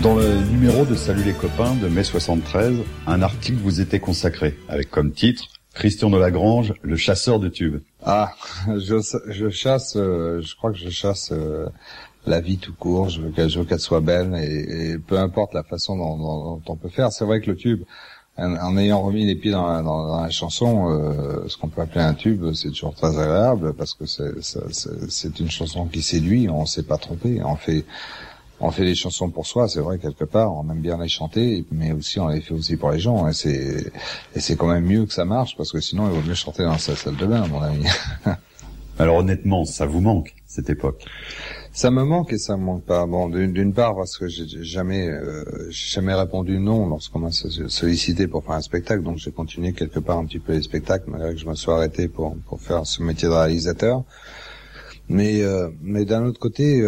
Dans le numéro de Salut les copains de mai 73, un article vous était consacré, avec comme titre Christian de Lagrange, le chasseur de tubes. Ah, je chasse, je crois que je chasse la vie tout court. Je veux qu'elle soit belle et peu importe la façon dont on peut faire. C'est vrai que le tube, en ayant remis les pieds dans la chanson, ce qu'on peut appeler un tube, c'est toujours très agréable parce que c'est une chanson qui séduit. On s'est pas trompé. On fait des chansons pour soi, c'est vrai, quelque part, on aime bien les chanter, mais aussi on les fait aussi pour les gens, et c'est quand même mieux que ça marche, parce que sinon il vaut mieux chanter dans sa salle de bain, mon ami. Alors honnêtement, ça vous manque, cette époque? Ça me manque et ça me manque pas. Bon, d'une part, parce que j'ai jamais répondu non lorsqu'on m'a sollicité pour faire un spectacle, donc j'ai continué quelque part un petit peu les spectacles, malgré que je me sois arrêté pour faire ce métier de réalisateur. Mais d'un autre côté,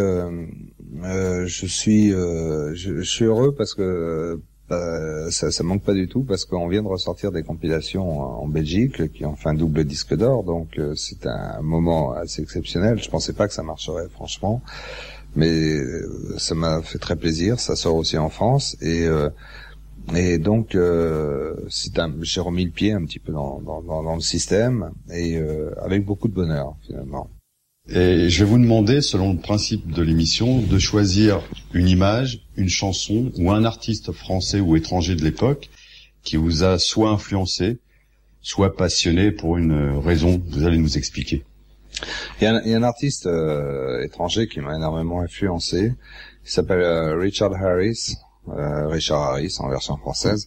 je suis heureux parce que ça manque pas du tout, parce qu'on vient de ressortir des compilations en Belgique qui ont fait un double disque d'or, donc c'est un moment assez exceptionnel. Je pensais pas que ça marcherait, franchement, mais ça m'a fait très plaisir. Ça sort aussi en France et donc j'ai remis le pied un petit peu dans le système et avec beaucoup de bonheur finalement. Et je vais vous demander, selon le principe de l'émission, de choisir une image, une chanson ou un artiste français ou étranger de l'époque qui vous a soit influencé, soit passionné pour une raison que vous allez nous expliquer. Il y a un artiste étranger qui m'a énormément influencé, qui s'appelle Richard Harris en version française.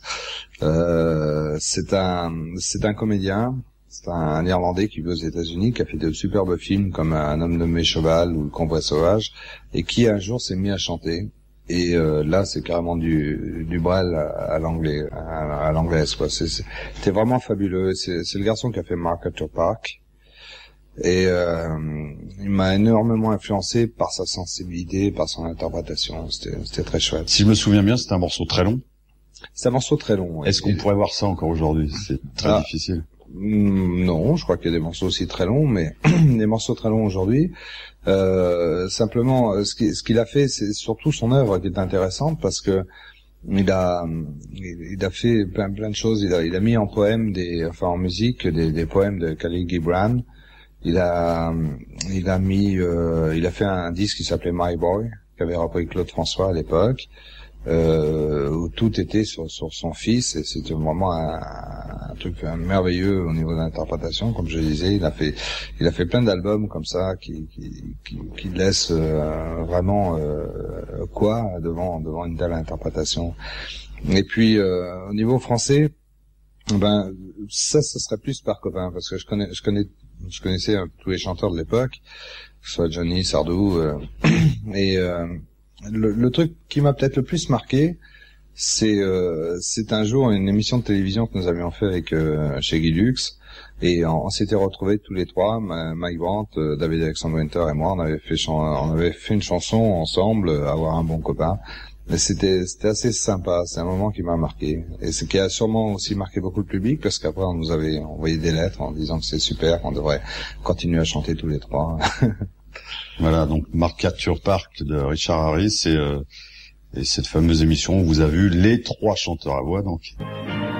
C'est un comédien. C'est un Irlandais qui vit aux États-Unis, qui a fait de superbes films comme Un homme nommé Cheval ou Le Convoi sauvage, et qui un jour s'est mis à chanter. Et là, c'est carrément du Brel à l'anglais, à l'anglaise, quoi. C'était vraiment fabuleux. C'est le garçon qui a fait MacArthur Park. Et il m'a énormément influencé par sa sensibilité, par son interprétation. C'était très chouette. Si je me souviens bien, c'est un morceau très long. C'est un morceau très long. Est-ce qu'on pourrait voir ça encore aujourd'hui? C'est très difficile. Non, je crois qu'il y a des morceaux aussi très longs, mais des morceaux très longs aujourd'hui. Simplement, ce qu'il a fait, c'est surtout son œuvre qui est intéressante, parce que il a fait plein de choses. Il a mis en poème en musique des poèmes de Khalil Gibran. Il a fait un disque qui s'appelait My Boy, qu'avait repris Claude François à l'époque. Où tout était sur son fils, et c'était vraiment un truc merveilleux au niveau de l'interprétation. Comme je disais, il a fait plein d'albums comme ça qui laissent vraiment devant une telle interprétation. Et puis au niveau français, ça serait plus par copain, parce que je connaissais tous les chanteurs de l'époque, que ce soit Johnny, Sardou, et le truc qui m'a peut-être le plus marqué, c'est un jour une émission de télévision que nous avions fait avec chez Guy Lux, et on s'était retrouvés tous les trois, Mike Brandt, David Alexandre Winter et moi. On avait fait une chanson ensemble, Avoir un bon copain. Et c'était assez sympa. C'est un moment qui m'a marqué, et ce qui a sûrement aussi marqué beaucoup le public, parce qu'après on nous avait envoyé des lettres en disant que c'est super, qu'on devrait continuer à chanter tous les trois. Voilà, donc MacArthur Park de Richard Harris et cette fameuse émission où vous avez vu les trois chanteurs à voix, donc.